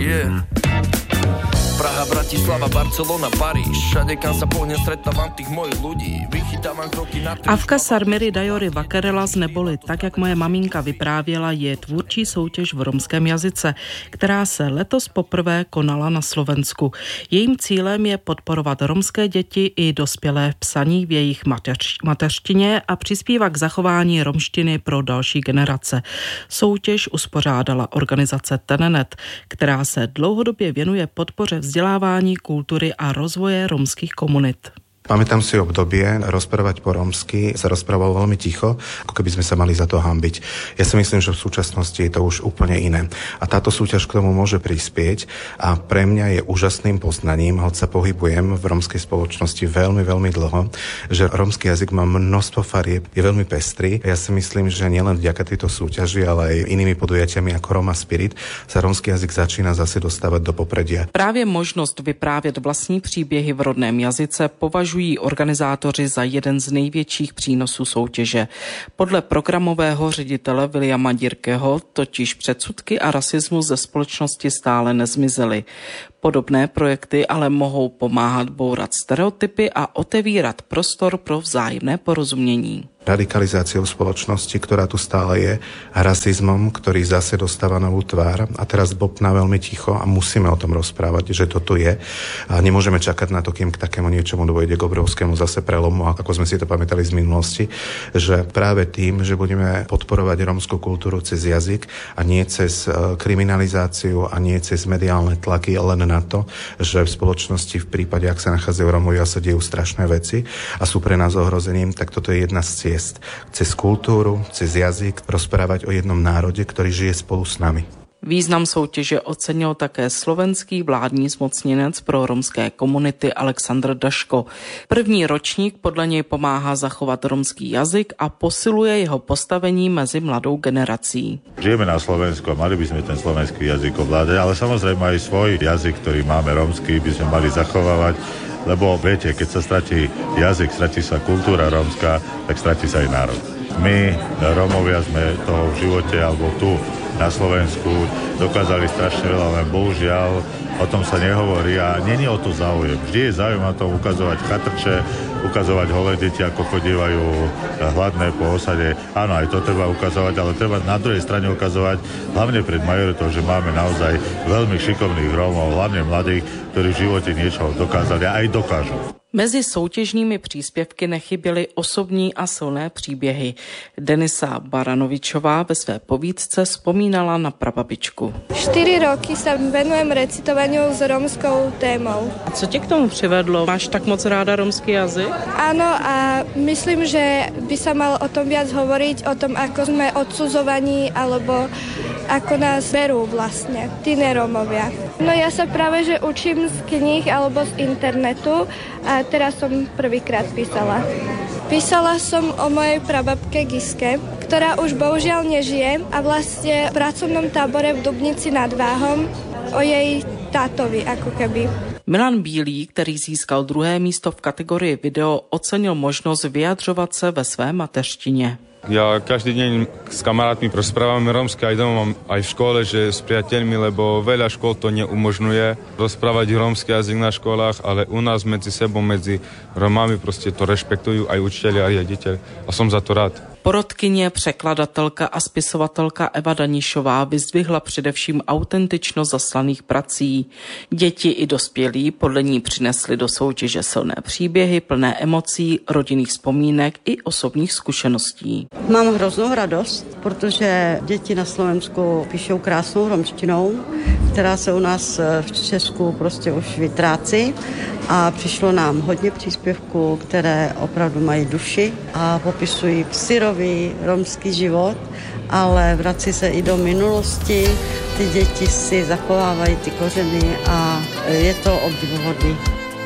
Praha, Bratislava, Barcelona, Paríž. Všade, kam sa pohnem, stretávam tých mojich ľudí. Vychytávam kroky na tým. Avka Sarmiry Dajory Vakerelas neboli tak, jak moje maminka vyprávěla, je tvůrčí soutěž v romském jazyce, která se letos poprvé konala na Slovensku. Jejím cílem je podporovat romské děti i dospělé v psaní v jejich mateřštině a přispívat k zachování romštiny pro další generace. Soutěž uspořádala organizace Tenenet, která se dlouhodobě věnuje podpoře vzdělávání, kultury a rozvoje romských komunit. Pamätám si obdobie, rozprávať po rómsky sa rozprávalo veľmi ticho, ako keby sme sa mali za to hanbiť. Ja si myslím, že v súčasnosti je to už úplne iné. A táto súťaž k tomu môže prispieť a pre mňa je úžasným poznaním, hoď sa pohybujem v rómskej spoločnosti veľmi, veľmi dlho, že rómsky jazyk má množstvo farieb, je veľmi pestrý. Ja si myslím, že nielen vďaka tejto súťaži, ale aj inými podujatiami ako Roma Spirit sa rómsky jazyk začína zase dostávať do popredia. Právě možnost vyprávět vlastní příběhy v rodném jazyce považují organizátoři za jeden z největších přínosů soutěže. Podle programového ředitele Williama Dirkeho totiž předsudky a rasismus ze společnosti stále nezmizely. Podobné projekty ale mohou pomáhat bourat stereotypy a otevírat prostor pro vzájemné porozumění. Radikalizáciou spoločnosti, ktorá tu stále je, rasizmom, ktorý zase dostáva novú tvár a teraz bobná veľmi ticho a musíme o tom rozprávať, že toto je a nemôžeme čakať na to, kým k takému niečomu dôjde, k obrovskému zase prelomu, ako sme si to pamätali z minulosti, že práve tým, že budeme podporovať rómsku kultúru cez jazyk a nie cez kriminalizáciu a nie cez mediálne tlaky, len na to, že v spoločnosti v prípade, ak sa nachádzajú Rómovia, sa dejú strašné veci a sú pre nás ohrozením, tak toto je jedna z ciest. Cez kultúru, cez jazyk rozprávať o jednom národe, ktorý žije spolu s nami. Význam soutěže ocenil také slovenský vládní zmocněnec pro romské komunity Alexandr Daško. První ročník podle něj pomáhá zachovat romský jazyk a posiluje jeho postavení mezi mladou generací. Žijeme na Slovensku a mali by sme ten slovenský jazyk ovládať, ale samozrejme aj svoj jazyk, ktorý máme romský, by sme mali zachovávať. Lebo viete, keď sa stratí jazyk, stratí sa kultúra rómska, tak stratí sa aj národ. My, Rómovia, sme toho v živote alebo tu na Slovensku dokázali strašne veľa, len bohužiaľ o tom sa nehovorí a není o to záujem. Vždy je záujem na tom ukazovať chatrče, ukazovať holé deti, ako chodívajú hladné po osade. Áno, aj to treba ukazovať, ale treba na druhej strane ukazovať, hlavne pred majoritou, že máme naozaj veľmi šikovných Rómov, hlavne mladých, ktorí v živote niečo dokázali a aj dokážu. Mezi soutěžními příspěvky nechyběly osobní a silné příběhy. Denisa Baranovičová ve své povídce vzpomínala na prababičku. 4 roky sa venujem recitovaniu s romskou témou. A co tě k tomu přivedlo? Máš tak moc ráda romský jazyk? Áno a myslím, že by sa mal o tom viac hovoriť, o tom, ako sme odsudzovaní alebo ako nás berú vlastne, tí nerómovia. No ja sa práve že učím z kníh alebo z internetu a teraz som prvýkrát písala. Písala som o mojej prababke Giske, ktorá už bohužiaľ nežije a vlastne v pracovnom tábore v Dubnici nad Váhom o jej tátovi ako keby. Milan Bílý, který získal 2. místo v kategorii video, ocenil možnost vyjadřovat se ve své mateřštině. Ja každý deň s kamarátmi rozprávame rómsky aj doma, aj v škole, že s priateľmi, lebo veľa škôl to neumožňuje rozprávať rómsky jazyk na školách, ale u nás medzi sebou, medzi Romami proste to rešpektujú aj učitelia, aj riaditeľ a som za to rád. Porodkyně, překladatelka a spisovatelka Eva Danišová vyzdvihla především autentičnost zaslaných prací. Děti i dospělí podle ní přinesli do soutěže silné příběhy, plné emocí, rodinných vzpomínek i osobních zkušeností. Mám hroznou radost, protože děti na Slovensku píšou krásnou romštinou, která se u nás v Česku prostě už vytrácí a přišlo nám hodně příspěvků, které opravdu mají duši a popisují syrový romský život, ale vrací se i do minulosti. Ty děti si zachovávají ty kořeny a je to obdivuhodný.